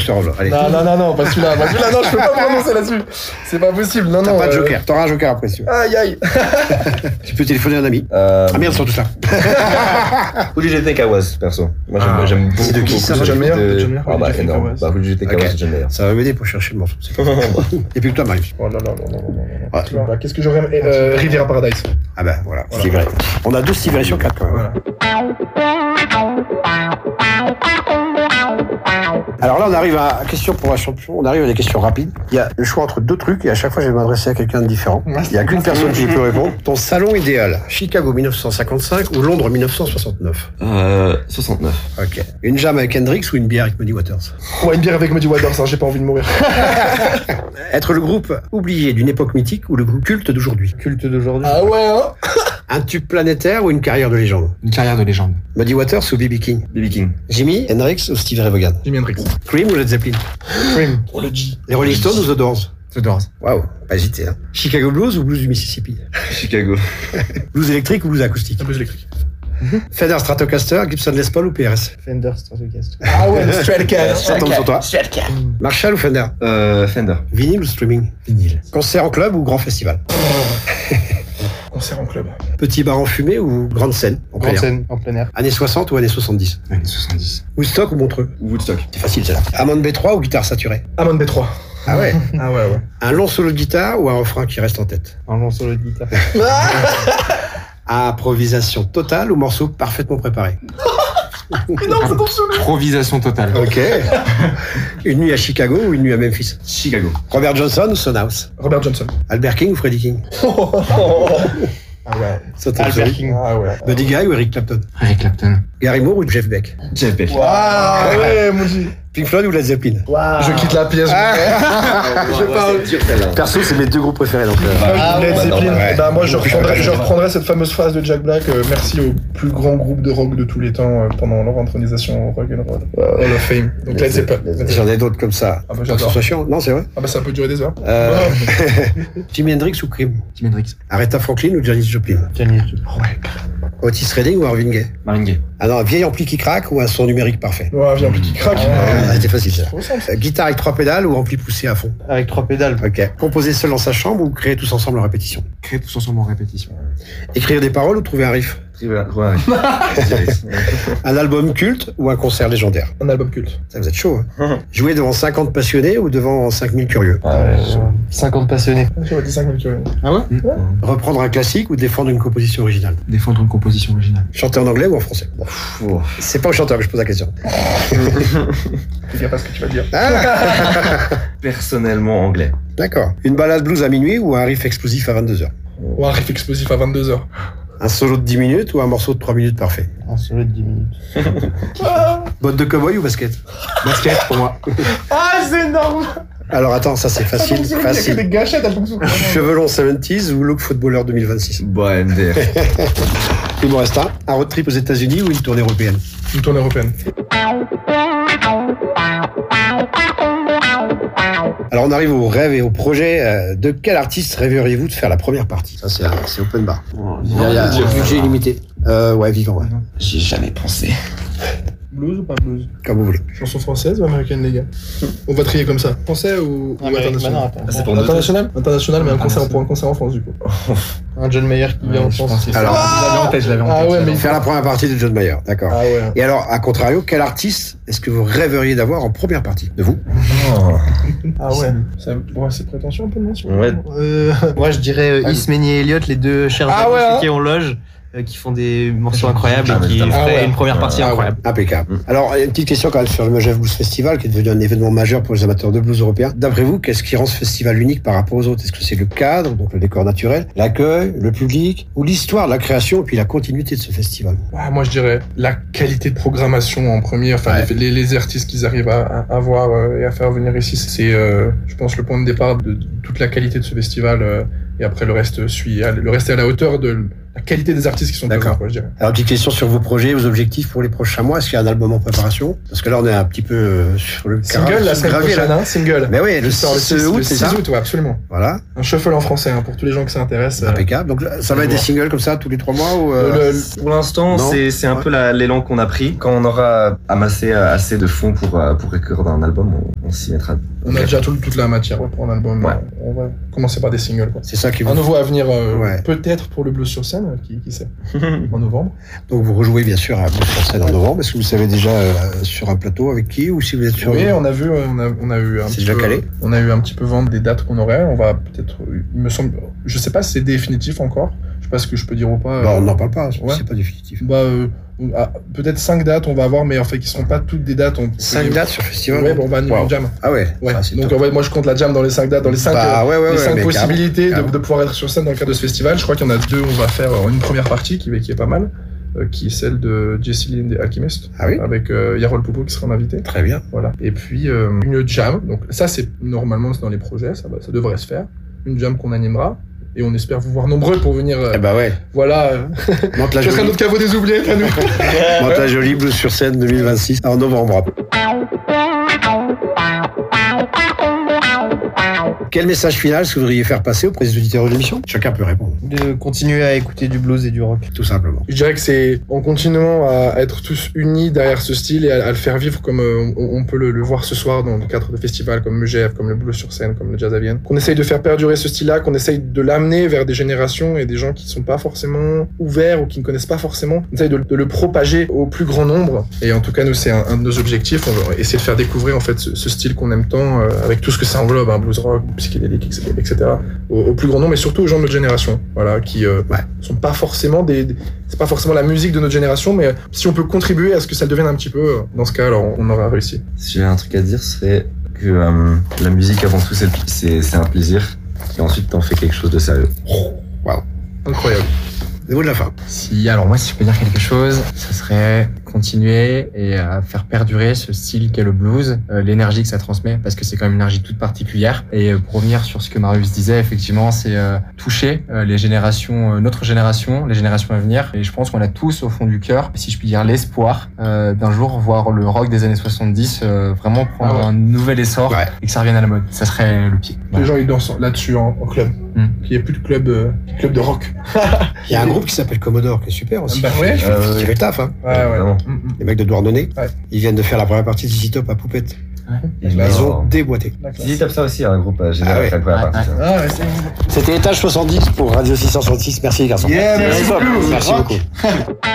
je te range. Allez. Non, pas celui-là. Non, je peux pas prononcer là-dessus. C'est pas possible. Non, T'as non. pas de joker. T'auras un joker après, si tu veux. Aïe. Tu peux téléphoner à un ami. Ah merde, sur tout ça. Who did you think I was, perso? Moi, j'aime beaucoup. C'est de qui, ça? John Mayer? Ah bah, énorme. Bah, Who did you think I was, c'est John Mayer. Ça va m'aider pour chercher le morceau. Et puis que toi, Marie. Oh là. Ouais. Tu vois, qu'est-ce que j'aurais aimé Riviera Paradise. Ah bah voilà, Steve Ray. On a 2 Steve Ray sur 4 quand même. Voilà. Alors là, on arrive à question pour un champion. On arrive à des questions rapides. Il y a le choix entre 2 trucs et à chaque fois, je vais m'adresser à quelqu'un de différent. Il n'y a qu'une personne qui peut répondre. Ton salon idéal, Chicago 1955 ou Londres 1969? 69. Ok. Une jam avec Hendrix ou une bière avec Muddy Waters? Ouais, une bière avec Muddy Waters, hein, j'ai pas envie de mourir. Être le groupe oublié d'une époque mythique ou le groupe culte d'aujourd'hui? Culte d'aujourd'hui. Ah ouais, hein. Un tube planétaire ou une carrière de légende? Une carrière de légende. Muddy Waters ou B.B. King? B.B. King. Jimi Hendrix ou Stevie Ray Vaughan? Jimi Hendrix. Cream ou Led Zeppelin? Cream. Oh le G. Les Rolling Stones ou The Doors? The Doors. Waouh, pas hésité. Hein. Chicago Blues ou Blues du Mississippi? Chicago. Blues électrique ou blues acoustique? Un blues électrique. Fender Stratocaster, Gibson Les Paul ou PRS? Fender Stratocaster. Ah ouais, le Stratocaster. Ça tombe sur toi. Marshall ou Fender? Fender. Vinyle ou streaming? Vinyle. Concert en club ou grand festival? Concert en club. Petit bar en fumée ou grande scène en plein Grande air? scène en plein air. Années 60 ou années 70? Années 70. Woodstock ou Montreux? Woodstock. C'est facile ça. Hammond B3 ou guitare saturée? Amon B3. Ah ouais. Ah ouais. Un long solo de guitare ou un refrain qui reste en tête? Un long solo de guitare. Improvisation totale ou morceau parfaitement préparé? Non, ça tombe sur lui. Improvisation totale. Ok. Une nuit à Chicago ou une nuit à Memphis? Chicago. Robert Johnson ou Stonehouse? Robert Johnson. Albert King ou Freddie King? Ah ouais. Ça tombe sur Albert lui. King. Ah ouais. Buddy Guy ou Eric Clapton? Eric Clapton. Gary Moore ou Jeff Beck? Jeff Beck. Ah ouais, mon G. Pink Floyd ou Led Zeppelin? Je quitte la pièce. Je parle. Perso, c'est mes 2 groupes préférés. Donc, Led Zeppelin. ouais. Bah moi je reprendrais cette fameuse phrase de Jack Black. Merci au plus grand groupe de rock de tous les temps pendant leur intronisation au Rock and Roll Hall of Fame. Donc Led Zeppelin. J'en ai d'autres comme ça. Ah bah Pas que j'adore. ce soit chiant. Non, c'est vrai. Ah bah ça peut durer des heures. Jimi Hendrix ou Cream? Jimi Hendrix. Aretha Franklin ou Janis Joplin? Janis. Otis Redding ou Marvin Gaye? Marvin Gaye. Ah non, un vieil ampli qui craque ou un son numérique parfait? Ouais, viens plus qui craque. Ah, c'était facile ça. Trop simple. Guitare avec 3 pédales ou ampli poussé à fond? Avec 3 pédales. Ok. Composer seul dans sa chambre ou créer tous ensemble en répétition? Créer tous ensemble en répétition. Écrire des paroles ou trouver un riff? Ouais. Un album culte ou un concert légendaire? Un album culte. Ça, vous êtes chaud, hein? Jouer devant 50 passionnés ou devant 5000 curieux? 50 passionnés. J'aurais dit 5 000 Ah ouais? Reprendre un classique ou défendre une composition originale? Défendre une composition originale. Chanter en anglais ou en français? C'est pas au chanteur que je pose la question. Fais gaffe à ce que tu vas dire. Personnellement anglais. D'accord. Une balade blues à minuit ou un riff explosif à 22h? Ou un riff explosif à 22h. Un solo de 10 minutes ou un morceau de 3 minutes parfait? Un solo de 10 minutes. Botte de cow-boy ou basket? Basket pour moi. Ah, c'est énorme. Alors attends, ça c'est facile. Il y a que des Facile. gâchettes, elles tombent sous le Cheveux longs 70s ou look footballeur 2026? Bon, MDR. Il me reste un road trip aux États-Unis ou une tournée européenne? Une tournée européenne. Alors on arrive aux rêves et aux projets. De quel artiste rêveriez-vous de faire la première partie? Ça c'est open bar. Il y a budget illimité. Ouais, vivant, ouais. J'y ai jamais pensé. Blues ou pas blues? Comme vous voulez. Chanson française ou américaine, les gars? On va trier comme ça. Français ou international? C'est pour nous. International? International, mais un concert en France, du coup. Un John Mayer qui vient en France. Alors, je l'avais en tête, je l'avais en tête. Ah ouais, mais faire la première partie de John Mayer, d'accord. Ah ouais. Et alors, à contrario, quel artiste est-ce que vous rêveriez d'avoir en première partie? De vous? Ah ouais. C'est prétentieux un peu, non? Ouais. Moi, je dirais Ismeni et Elliott, les deux chers Ah ouais, amis qui en loge, qui font des morceaux incroyables et qui Ah feraient ouais. une première partie incroyable. Impeccable. Alors, une petite question quand même sur le Megève Blues Festival, qui est devenu un événement majeur pour les amateurs de blues européens. D'après vous, qu'est-ce qui rend ce festival unique par rapport aux autres? Est-ce que c'est le cadre, donc le décor naturel, l'accueil, le public, ou l'histoire, la création, et puis la continuité de ce festival? Ouais, moi je dirais la qualité de programmation en premier, enfin Ouais. les artistes qu'ils arrivent à avoir et à faire venir ici, c'est je pense le point de départ de toute la qualité de ce festival et après le reste suit, le reste est à la hauteur de la qualité des artistes qui sont présents, D'accord. quoi, je dirais. Alors, petite question sur vos projets, vos objectifs pour les prochains mois. Est-ce qu'il y a un album en préparation? Parce que là, on est un petit peu sur le Single la semaine gravier, prochaine, là. hein, single. Mais oui, le Qui sort 6 août, c'est ça? 6 août, ouais, absolument. Voilà, Un shuffle en français, hein, pour tous les gens qui s'intéressent. impeccable. Donc, ça va être des singles comme ça tous les 3 mois ou Pour l'instant, Non. c'est un peu l'élan qu'on a pris. Quand on aura amassé assez de fonds pour recorder un album, on s'y mettra. On a déjà toute la matière ouais, pour un album. Ouais. On va commencer par des singles. Quoi. c'est ça qui Un vous... nouveau à venir, Ouais. peut-être pour le blues sur scène, qui sait, en novembre. Donc, vous rejouez bien sûr à Blues sur scène en novembre. Est-ce que vous savez déjà sur un plateau avec qui ou si vous êtes sur... Oui, on a eu un C'est petit déjà peu, calé. on a eu un petit peu vendre des dates qu'on aurait. On va peut-être, il me semble, je sais pas si c'est définitif encore. Je sais pas ce que je peux dire ou pas. Bon, on n'en parle pas, ouais. c'est pas définitif. Bah, peut-être 5 dates on va avoir, mais en fait qui seront pas toutes des dates. 5 dates sur festival? Ouais, bon, on va animer Wow. une jam. Ah ouais, Ouais. ça, c'est Donc top. ouais, moi je compte la jam dans les 5 dates, dans les 5 Bah, ouais, les 5 mais possibilités carrément. de pouvoir être sur scène dans le cadre de ce festival. Je crois qu'il y en a 2, on va faire une première partie qui est pas mal, qui est celle de Jesse Lynn des Alchemist, Ah oui, avec Yarol Poupo qui sera un invité. très bien. Voilà. Et puis une jam, donc ça c'est normalement c'est dans les projets, ça devrait se faire. Une jam qu'on animera. Et on espère vous voir nombreux pour venir. Eh bah ouais, Voilà. monte la Ce sera jolie, notre caveau des oubliettes à nous. monte la jolie Blues sur scène 2026 en novembre. Quel message final est-ce que vous voudriez faire passer auprès des auditeurs de l'émission? Chacun peut répondre, De continuer à écouter du blues et du rock. tout simplement. Je dirais que c'est en continuant à être tous unis derrière ce style et à le faire vivre comme on peut le voir ce soir dans le cadre de festivals comme MGF, comme le Blues sur scène, comme le Jazz à Vienne. Qu'on essaye de faire perdurer ce style-là, qu'on essaye de l'amener vers des générations et des gens qui sont pas forcément ouverts ou qui ne connaissent pas forcément. On essaye de le propager au plus grand nombre. Et en tout cas, nous, c'est un de nos objectifs. On va essayer de faire découvrir en fait ce style qu'on aime tant, avec tout ce que ça englobe, hein, blues rock, psychédélique, etc. Au plus grand nombre, mais surtout aux gens de notre génération, voilà, qui sont pas forcément c'est pas forcément la musique de notre génération, mais si on peut contribuer à ce que ça le devienne un petit peu, dans ce cas, alors on aura réussi. Si j'ai un truc à dire, ce serait que la musique, avant tout, c'est un plaisir. Et ensuite, t'en fais quelque chose de sérieux. Incroyable. Le mot de la fin. Alors moi, si je peux dire quelque chose, ce serait continuer et à faire perdurer ce style qu'est le blues, l'énergie que ça transmet, parce que c'est quand même une énergie toute particulière. Et pour revenir sur ce que Marius disait, effectivement, c'est toucher les générations, notre génération, les générations à venir. Et je pense qu'on a tous au fond du cœur, si je puis dire, l'espoir d'un jour voir le rock des années 70 vraiment prendre un nouvel essor et que ça revienne à la mode. Ça serait le pied. Les gens ils dansent là-dessus en club. Il n'y a plus de club de rock. Il y a un groupe qui s'appelle Commodore qui est super aussi. Bah ouais. Qui fait le taf, hein. Ouais. Vraiment. Les mecs de Douarnenez, Ouais. ils viennent de faire la première partie de ZZ Top à Poupette. Et Ils ont déboîté. Zizi Top ça aussi, un groupe génial. Ah ouais. avec la première partie. Ah ouais, c'est... C'était Étage 70 pour Radio 666. Merci les garçons. Yeah, merci beaucoup. Merci beaucoup.